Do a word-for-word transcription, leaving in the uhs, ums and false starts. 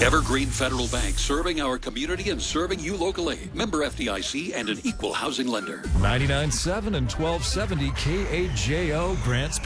Evergreen Federal Bank, serving our community and serving you locally. Member F D I C and an equal housing lender. ninety-nine point seven and twelve seventy K A J O Grants